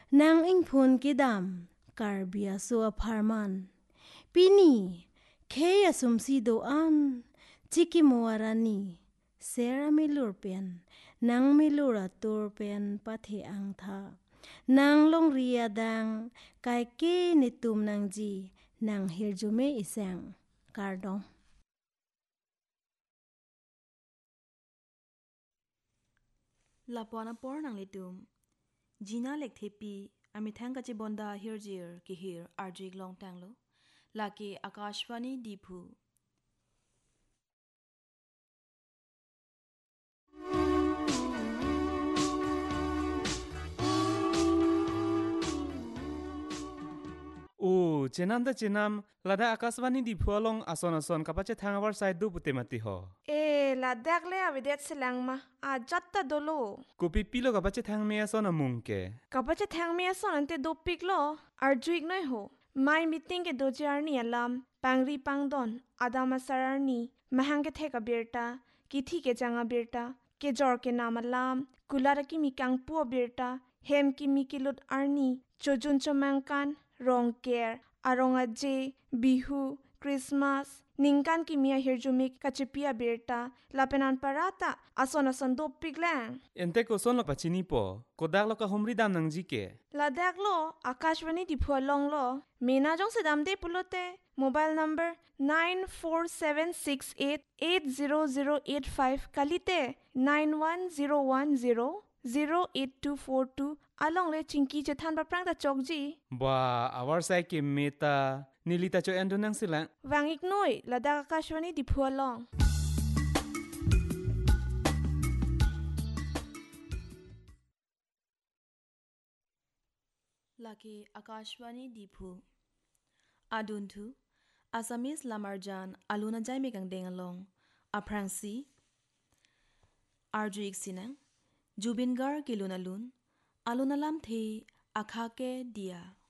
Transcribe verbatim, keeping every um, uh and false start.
nang ingphun kidam karbia so aparman pini keya sumsi doan chiki moarani sera milurpen nang milura turpen pathe ang tha nang long riadang kai ke nitum nang ji nang hirjume isang kardong Lapuana por nang litum Gina lek thepi amithang kachi bonda hirjir ki hir arjik long tanglo laki Akashvani Diphu O chenam da chenam lada akaswani di phualong ason ason kapache thangawar side du putemati ho Eh, la dakle avidet silang ma a jatta dolo. kopi pilo kapache thangme ason amungke Kapache thang me ason ante do piklo arjuik noi ho. Mai meeting ke doje arni alam pangri pangdon adama sararni mahang ke theka birta kithi ke janga birta ke jor ke nam alam kulara ki mi kang pu birta hem ki mi kilut arni chojun chomangkan rong ker arong aje bihu Christmas ningkan ki mia hirjumik kachipia birta lapenan parata ason ason do piklang. ente ko son lo pachini po kodak lo ka humri dam nang jike Ladak lo Akashvani di phualong lo mena jong sedam de pulote mobile number nine four seven six eight eight zero zero eight five kalite nine one zero one zero zero eight two four two along le chinki chethan ba prang da chokji ba awar sai ke meta nilita cho endo nang sila wangik noi Ladak Akashvani di phualong laki Akashvani Diphu Aduntu Assamese Lamarjan aluna jaime kang dengalong aprangsi arjuik sinang Jubin gar kilunalun alunalam the akhake dia